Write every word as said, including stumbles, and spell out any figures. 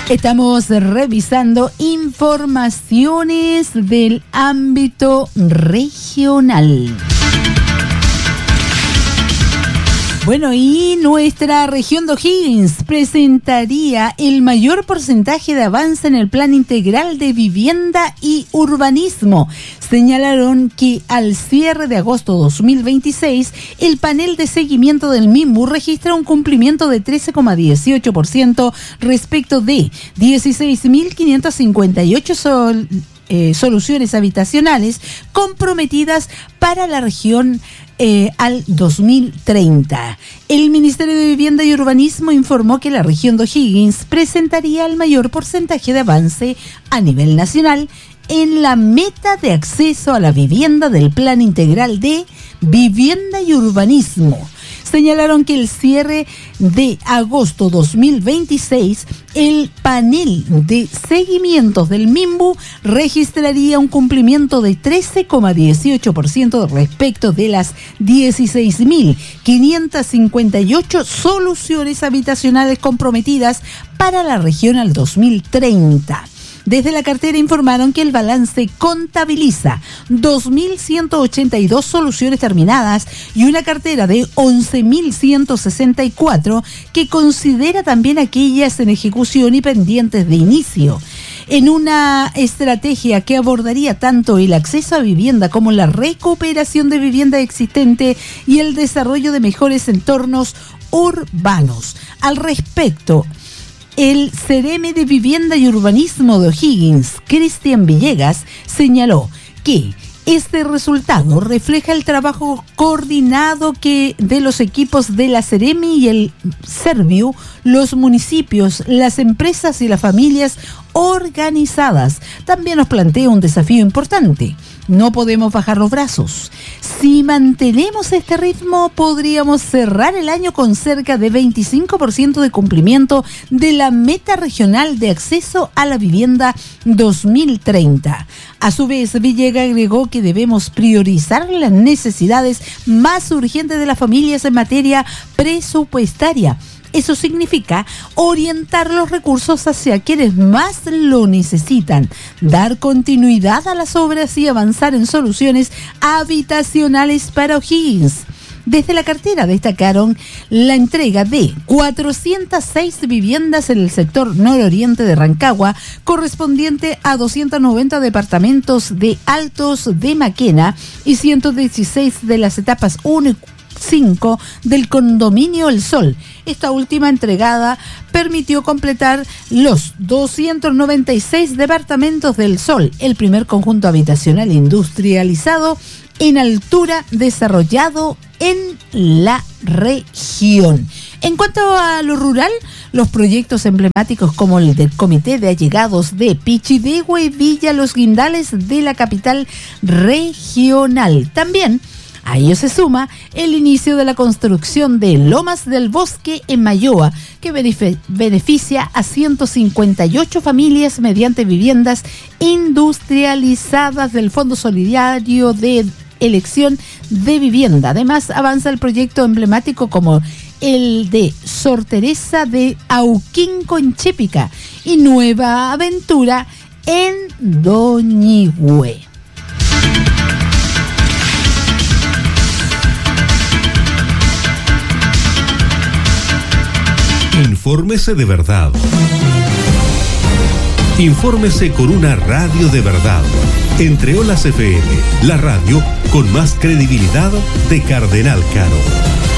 Estamos revisando informaciones del ámbito regional. Bueno, y nuestra región de O'Higgins presentaría el mayor porcentaje de avance en el Plan Integral de Vivienda y Urbanismo. Señalaron que al cierre de agosto dos mil veintiséis, el panel de seguimiento del MIMBU registra un cumplimiento de trece coma dieciocho por ciento respecto de dieciséis mil quinientas cincuenta y ocho sol, eh, soluciones habitacionales comprometidas para la región Eh, al dos mil treinta. El Ministerio de Vivienda y Urbanismo informó que la región de O'Higgins presentaría el mayor porcentaje de avance a nivel nacional en la meta de acceso a la vivienda del Plan Integral de Vivienda y Urbanismo. Señalaron que el cierre de agosto dos mil veintiséis, el panel de seguimientos del MIMBU registraría un cumplimiento de trece coma dieciocho por ciento respecto de las dieciséis mil quinientas cincuenta y ocho soluciones habitacionales comprometidas para la región al dos mil treinta. Desde la cartera informaron que el balance contabiliza dos mil ciento ochenta y dos soluciones terminadas y una cartera de once mil ciento sesenta y cuatro que considera también aquellas en ejecución y pendientes de inicio. En una estrategia que abordaría tanto el acceso a vivienda como la recuperación de vivienda existente y el desarrollo de mejores entornos urbanos. Al respecto, el Cereme de Vivienda y Urbanismo de O'Higgins, Cristian Villegas, señaló que este resultado refleja el trabajo coordinado que de los equipos de la Ceremi y el Serviu, los municipios, las empresas y las familias organizadas. También nos plantea un desafío importante. No podemos bajar los brazos. Si mantenemos este ritmo, podríamos cerrar el año con cerca de veinticinco por ciento de cumplimiento de la meta regional de acceso a la vivienda dos mil treinta. A su vez, Villegas agregó que debemos priorizar las necesidades más urgentes de las familias en materia presupuestaria. Eso significa orientar los recursos hacia quienes más lo necesitan, dar continuidad a las obras y avanzar en soluciones habitacionales para O'Higgins. Desde la cartera destacaron la entrega de cuatrocientas seis viviendas en el sector nororiente de Rancagua, correspondiente a doscientos noventa departamentos de Altos de Maquena y ciento dieciséis de las etapas uno y cinco del condominio El Sol. Esta última entregada permitió completar los doscientos noventa y seis departamentos del Sol, el primer conjunto habitacional industrializado en altura desarrollado en la región. En cuanto a lo rural, los proyectos emblemáticos como el del Comité de Allegados de Pichidegua y Villa Los Guindales de la capital regional. También a ello se suma el inicio de la construcción de Lomas del Bosque en Mayoa, que beneficia a ciento cincuenta y ocho familias mediante viviendas industrializadas del Fondo Solidario de Elección de Vivienda. Además, avanza el proyecto emblemático como el de Sor Teresa de Auquinco en Chépica y Nueva Aventura en Doñigüe. Infórmese de verdad. Infórmese con una radio de verdad. Entre Olas F M, la radio con más credibilidad de Cardenal Caro.